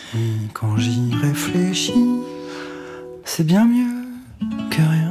Et quand j'y réfléchis, c'est bien mieux que rien.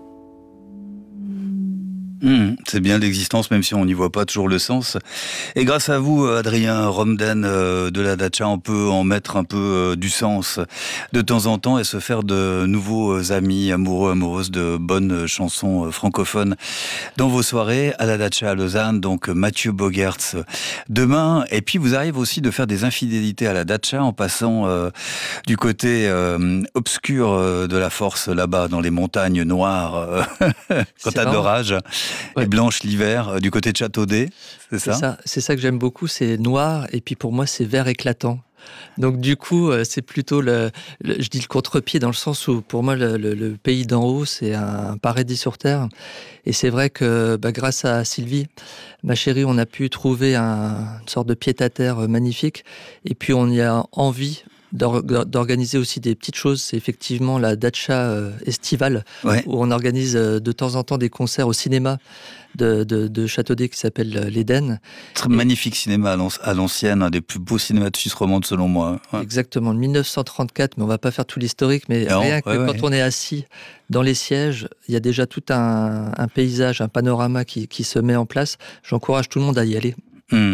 C'est bien l'existence, même si on n'y voit pas toujours le sens. Et grâce à vous, Adrien Romden de la Dacha, on peut en mettre un peu du sens de temps en temps et se faire de nouveaux amis, amoureux, amoureuses de bonnes chansons francophones dans vos soirées à la Dacha à Lausanne. Donc Mathieu Bogertz demain. Et puis vous arrivez aussi de faire des infidélités à la Dacha en passant du côté obscur de la force là-bas dans les montagnes noires quand t'as de l'orage. Ouais. Et blanche l'hiver, du côté de Châteaudet, c'est ça ? C'est ça que j'aime beaucoup, c'est noir, et puis pour moi c'est vert éclatant. Donc du coup, c'est plutôt je dis le contre-pied dans le sens où pour moi le pays d'en haut, c'est un paradis sur terre. Et c'est vrai que grâce à Sylvie, ma chérie, on a pu trouver une sorte de pied-à-terre magnifique. Et puis on y a envie d'organiser aussi des petites choses. C'est effectivement la Dacha estivale, ouais. Où on organise de temps en temps des concerts au cinéma de Châteaudet qui s'appelle l'Éden. Magnifique cinéma à l'ancienne, un des plus beaux cinémas de Suisse romande selon moi. Ouais. Exactement, 1934, mais on va pas faire tout l'historique, mais non, rien que quand on est assis dans les sièges, il y a déjà tout un paysage, un panorama qui se met en place. J'encourage tout le monde à y aller.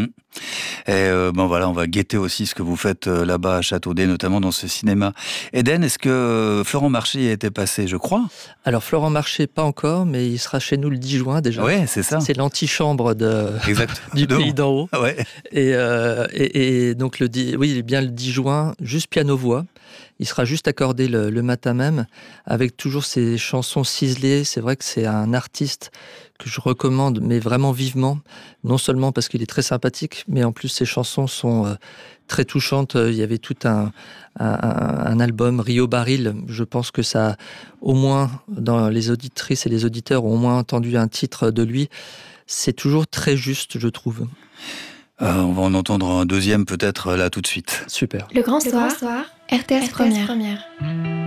Et voilà, on va guetter aussi ce que vous faites là-bas à Châteaudet, notamment dans ce cinéma. Eden, est-ce que Florent Marché y a été passé, je crois ? Alors Florent Marché, pas encore, mais il sera chez nous le 10 juin déjà. Oui, c'est ça. C'est l'antichambre du pays d'en haut. Ouais. Et donc il est bien le 10 juin, juste piano-voix. Il sera juste accordé le matin même, avec toujours ses chansons ciselées. C'est vrai que c'est un artiste que je recommande, mais vraiment vivement. Non seulement parce qu'il est très sympathique, mais en plus ses chansons sont très touchantes. Il y avait tout un album, Rio Baril. Je pense que ça, au moins, dans les auditrices et les auditeurs ont au moins entendu un titre de lui. C'est toujours très juste, je trouve. On va en entendre un deuxième peut-être là tout de suite. Super. Le Grand Soir, RTS Première.